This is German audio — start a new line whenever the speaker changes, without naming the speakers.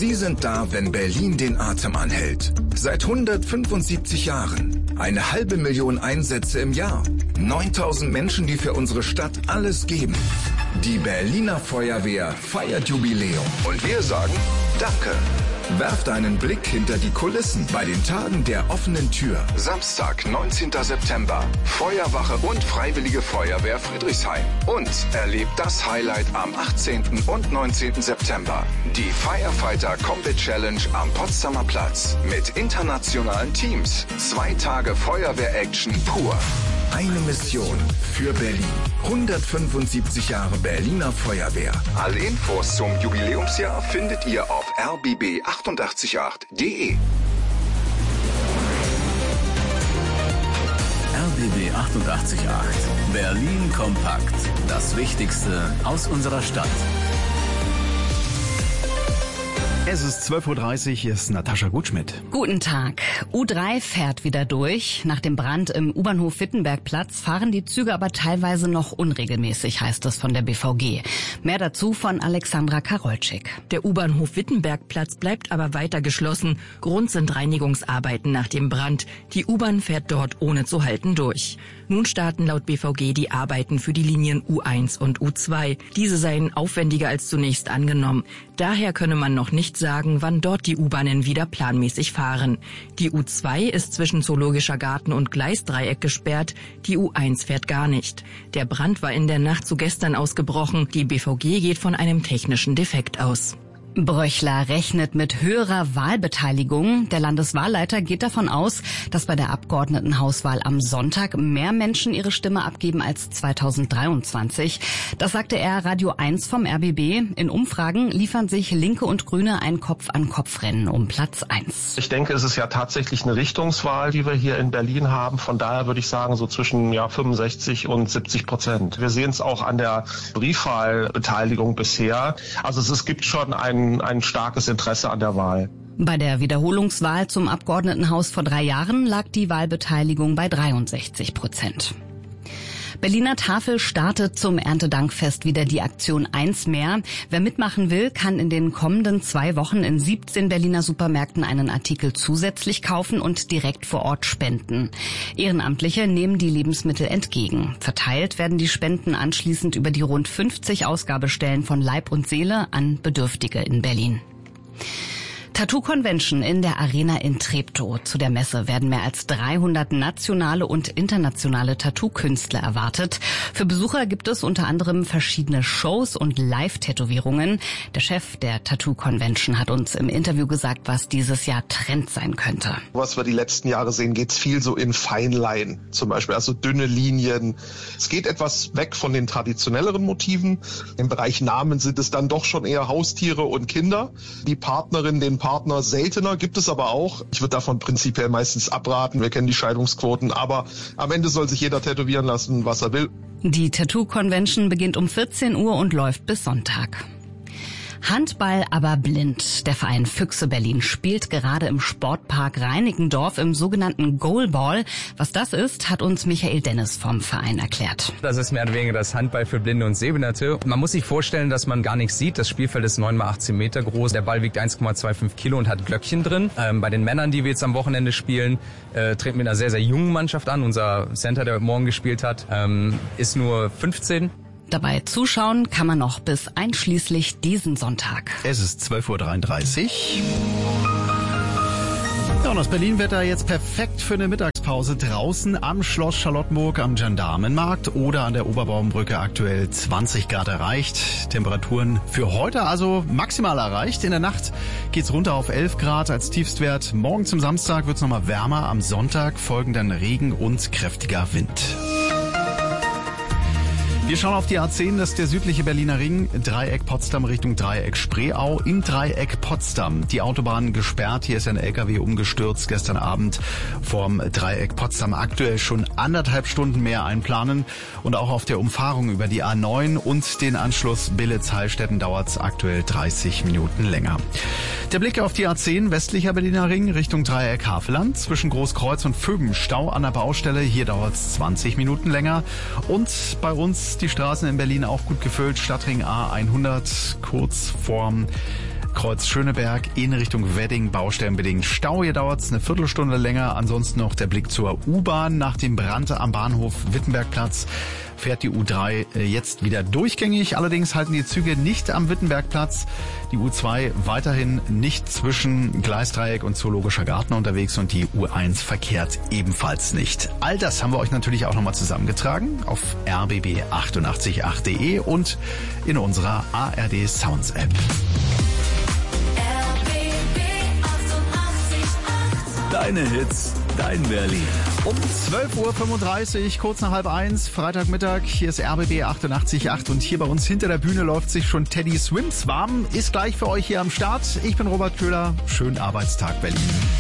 Sie sind da, wenn Berlin den Atem anhält. Seit 175 Jahren. 500.000 Einsätze im Jahr. 9.000 Menschen, die für unsere Stadt alles geben. Die Berliner Feuerwehr feiert Jubiläum. Und wir sagen Danke. Werft einen Blick hinter die Kulissen bei den Tagen der offenen Tür. Samstag, 19. September. Feuerwache und Freiwillige Feuerwehr Friedrichshain. Und erlebt das Highlight am 18. und 19. September. Die Firefighter Combat Challenge am Potsdamer Platz. Mit internationalen Teams. 2 Tage Feuerwehr-Action pur. Eine Mission für Berlin. 175 Jahre Berliner Feuerwehr. Alle Infos zum Jubiläumsjahr findet ihr auf rbb888.de.
RBB 888. Berlin kompakt. Das Wichtigste aus unserer Stadt.
Es ist 12.30 Uhr, hier ist Natascha Gutschmidt.
Guten Tag. U3 fährt wieder durch. Nach dem Brand im U-Bahnhof Wittenbergplatz fahren die Züge aber teilweise noch unregelmäßig, heißt es von der BVG. Mehr dazu von Alexandra Karolczyk.
Der U-Bahnhof Wittenbergplatz bleibt aber weiter geschlossen. Grund sind Reinigungsarbeiten nach dem Brand. Die U-Bahn fährt dort ohne zu halten durch. Nun starten laut BVG die Arbeiten für die Linien U1 und U2. Diese seien aufwendiger als zunächst angenommen. Daher könne man noch nicht sagen, wann dort die U-Bahnen wieder planmäßig fahren. Die U2 ist zwischen Zoologischer Garten und Gleisdreieck gesperrt, die U1 fährt gar nicht. Der Brand war in der Nacht zu gestern ausgebrochen. Die BVG geht von einem technischen Defekt aus.
Bröchler rechnet mit höherer Wahlbeteiligung. Der Landeswahlleiter geht davon aus, dass bei der Abgeordnetenhauswahl am Sonntag mehr Menschen ihre Stimme abgeben als 2023. Das sagte er Radio 1 vom RBB. In Umfragen liefern sich Linke und Grüne ein Kopf-an-Kopf-Rennen um Platz 1.
Ich denke, es ist ja tatsächlich eine Richtungswahl, die wir hier in Berlin haben. Von daher würde ich sagen, so zwischen 65 und 70%. Wir sehen es auch an der Briefwahlbeteiligung bisher. Also es gibt schon ein starkes Interesse an der Wahl.
Bei der Wiederholungswahl zum Abgeordnetenhaus vor 3 Jahren lag die Wahlbeteiligung bei 63%. Berliner Tafel startet zum Erntedankfest wieder die Aktion 1 mehr. Wer mitmachen will, kann in den kommenden 2 Wochen in 17 Berliner Supermärkten einen Artikel zusätzlich kaufen und direkt vor Ort spenden. Ehrenamtliche nehmen die Lebensmittel entgegen. Verteilt werden die Spenden anschließend über die rund 50 Ausgabestellen von Leib und Seele an Bedürftige in Berlin. Tattoo Convention in der Arena in Treptow. Zu der Messe werden mehr als 300 nationale und internationale Tattoo-Künstler erwartet. Für Besucher gibt es unter anderem verschiedene Shows und Live-Tätowierungen. Der Chef der Tattoo Convention hat uns im Interview gesagt, was dieses Jahr Trend sein könnte.
Was wir die letzten Jahre sehen, geht's viel so in Feinline zum Beispiel, also dünne Linien. Es geht etwas weg von den traditionelleren Motiven. Im Bereich Namen sind es dann doch schon eher Haustiere und Kinder. Die Partnerin, den Partner seltener, gibt es aber auch. Ich würde davon prinzipiell meistens abraten. Wir kennen die Scheidungsquoten, aber am Ende soll sich jeder tätowieren lassen, was er will.
Die Tattoo Convention beginnt um 14 Uhr und läuft bis Sonntag. Handball aber blind. Der Verein Füchse Berlin spielt gerade im Sportpark Reinickendorf im sogenannten Goalball. Was das ist, hat uns Michael Dennis vom Verein erklärt.
Das ist mehr oder weniger das Handball für Blinde und Sehbehinderte. Man muss sich vorstellen, dass man gar nichts sieht. Das Spielfeld ist 9 mal 18 Meter groß. Der Ball wiegt 1,25 Kilo und hat Glöckchen drin. Bei den Männern, die wir jetzt am Wochenende spielen, treten wir einer sehr, sehr jungen Mannschaft an. Unser Center, der heute Morgen gespielt hat, ist nur 15.
Dabei zuschauen kann man noch bis einschließlich diesen Sonntag.
Es ist 12.33 Uhr. Ja, und das Berlin-Wetter jetzt perfekt für eine Mittagspause draußen am Schloss Charlottenburg am Gendarmenmarkt oder an der Oberbaumbrücke aktuell 20 Grad erreicht. Temperaturen für heute also maximal erreicht. In der Nacht geht's runter auf 11 Grad als Tiefstwert. Morgen zum Samstag wird's nochmal wärmer. Am Sonntag folgen dann Regen und kräftiger Wind. Wir schauen auf die A10, das ist der südliche Berliner Ring, Dreieck Potsdam Richtung Dreieck Spreeau, im Dreieck Potsdam. Die Autobahn gesperrt, hier ist ein LKW umgestürzt gestern Abend vorm Dreieck Potsdam. Aktuell schon 1,5 Stunden mehr einplanen und auch auf der Umfahrung über die A9 und den Anschluss Billitz-Heilstätten dauert es aktuell 30 Minuten länger. Der Blick auf die A10, westlicher Berliner Ring Richtung Dreieck Havelland, zwischen Großkreuz und Föben Stau an der Baustelle, hier dauert es 20 Minuten länger und bei uns die Straßen in Berlin auch gut gefüllt. Stadtring A100 kurz vorm Kreuz Schöneberg in Richtung Wedding, baustellenbedingt Stau. Hier dauert es eine Viertelstunde länger. Ansonsten noch der Blick zur U-Bahn. Nach dem Brand am Bahnhof Wittenbergplatz fährt die U3 jetzt wieder durchgängig. Allerdings halten die Züge nicht am Wittenbergplatz. Die U2 weiterhin nicht zwischen Gleisdreieck und Zoologischer Garten unterwegs und die U1 verkehrt ebenfalls nicht. All das haben wir euch natürlich auch nochmal zusammengetragen auf rbb888.de und in unserer ARD Sounds App.
Deine Hits, dein Berlin.
Um 12.35 Uhr, kurz nach 12:30, Freitagmittag, hier ist RBB 88.8 und hier bei uns hinter der Bühne läuft sich schon Teddy Swims warm, ist gleich für euch hier am Start. Ich bin Robert Köhler, schönen Arbeitstag Berlin.